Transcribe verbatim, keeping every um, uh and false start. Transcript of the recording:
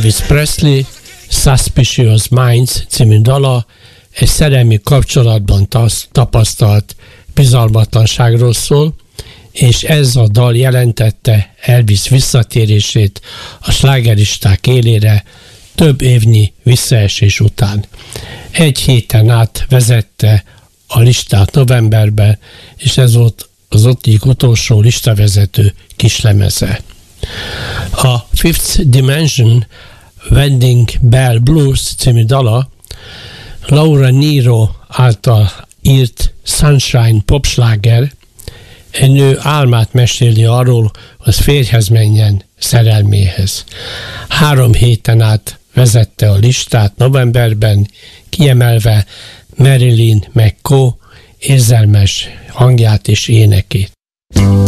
Elvis Presley Suspicious Minds című dala egy szerelmi kapcsolatban tasz, tapasztalt bizalmatlanságról szól, és ez a dal jelentette Elvis visszatérését a slágerlisták élére több évnyi visszaesés után. Egy héten át vezette a listát novemberben, és ez volt az egyik utolsó listavezető kislemeze. A Fifth Dimension Wedding Bell Blues című dala Laura Nyro által írt Sunshine popsláger, egy nő álmát meséli arról, hogy férjhez menjen szerelméhez. Három héten át vezette a listát novemberben, kiemelve Marilyn McCoo érzelmes hangját és énekét.